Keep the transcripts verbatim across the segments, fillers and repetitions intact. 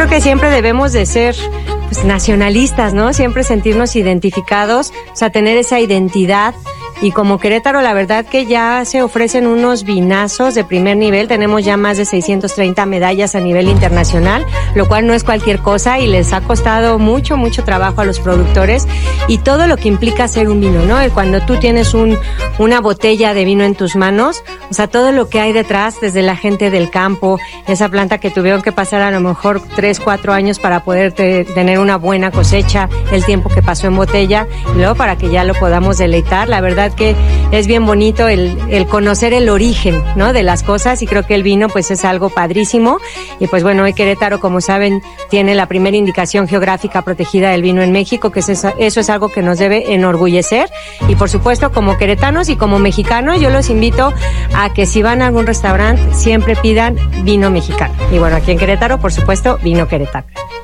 creo que siempre debemos de ser pues, nacionalistas, ¿no? Siempre sentirnos identificados, o sea, tener esa identidad. Y como Querétaro, la verdad que ya se ofrecen unos vinazos de primer nivel. Tenemos ya más de seiscientas treinta medallas a nivel internacional, lo cual no es cualquier cosa y les ha costado mucho, mucho trabajo a los productores y todo lo que implica hacer un vino, ¿no? Cuando tú tienes un, una botella de vino en tus manos, o sea, todo lo que hay detrás, desde la gente del campo, esa planta que tuvieron que pasar a lo mejor tres, cuatro años para poder te, tener una buena cosecha, el tiempo que pasó en botella, y luego para que ya lo podamos deleitar. La verdad que es bien bonito el, el conocer el origen, ¿no? De las cosas, y creo que el vino pues es algo padrísimo. Y pues bueno, hoy Querétaro, como saben, tiene la primera indicación geográfica protegida del vino en México, que es eso, eso es algo que nos debe enorgullecer. Y por supuesto, como queretanos y como mexicanos, yo los invito a que si van a algún restaurante siempre pidan vino mexicano. Y bueno, aquí en Querétaro, por supuesto, vino queretano.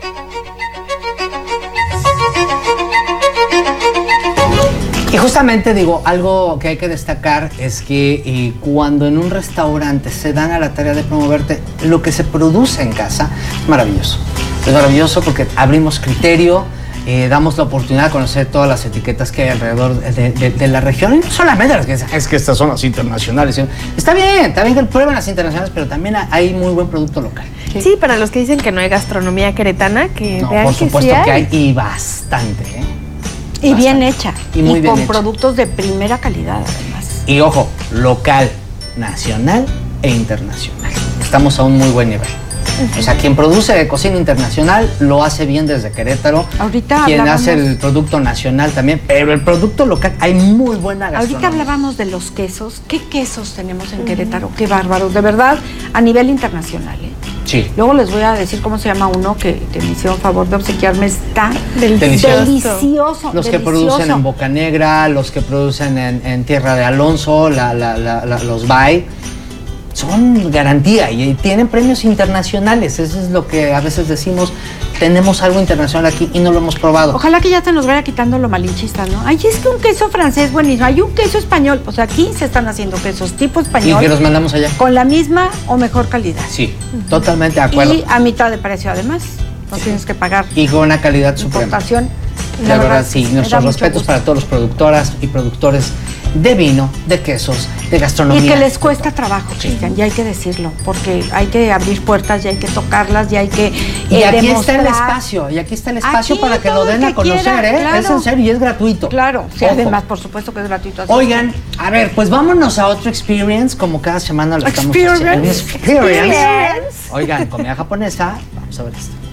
Y justamente digo, algo que hay que destacar es que eh, cuando en un restaurante se dan a la tarea de promoverte lo que se produce en casa, es maravilloso. Es maravilloso porque abrimos criterio, eh, damos la oportunidad de conocer todas las etiquetas que hay alrededor de, de, de la región. Y no solamente las que dicen, es que estas son las internacionales. Está bien, está bien que prueben las internacionales, pero también hay muy buen producto local. Sí, para los que dicen que no hay gastronomía queretana, que no, vean por que supuesto sí hay. que hay y bastante, ¿eh? Y bien hecha. Y, muy y bien con hecha. productos de primera calidad, además. Y ojo, local, nacional e internacional. Estamos a un muy buen nivel. Uh-huh. O sea, quien produce cocina internacional lo hace bien desde Querétaro. Ahorita Quien hablábamos... hace el producto nacional también, pero el producto local hay muy buena gastronomía. Ahorita hablábamos de los quesos. ¿Qué quesos tenemos en Querétaro? Qué bárbaros, de verdad, a nivel internacional, ¿eh? Sí. Luego les voy a decir cómo se llama uno que, que me hicieron favor de obsequiarme. Está delicioso. delicioso. Los delicioso. que producen en Bocanegra, los que producen en, en Tierra de Alonso, la, la, la, la, los B A I, son garantía y tienen premios internacionales. Eso es lo que a veces decimos, tenemos algo internacional aquí y no lo hemos probado. Ojalá que ya te nos vaya quitando lo malinchista, ¿no? Ay, es que un queso francés buenísimo, hay un queso español. Pues aquí se están haciendo quesos tipo español. Y que los mandamos allá. Con la misma o mejor calidad. Sí, uh-huh. Totalmente de acuerdo. Y a mitad de precio además, no sí. tienes que pagar. Y con una calidad suprema. Importación. La, la verdad, verdad, sí. Nuestros respetos para todos los productoras y productores de vino, de quesos, de gastronomía. Y que les cuesta trabajo, Cristian, sí. Ya hay que decirlo, porque hay que abrir puertas, ya hay que tocarlas, ya hay que eh, Y aquí demostrar. está el espacio, y aquí está el espacio aquí para que lo den que a conocer, quiera, ¿eh? Claro. Es en serio y es gratuito. Claro, sí, Ojo. Además, por supuesto que es gratuito. Así. Oigan, a ver, pues vámonos a otro experience, como cada semana lo estamos experience. haciendo. Experience. Experience. Oigan, comida japonesa, vamos a ver esto.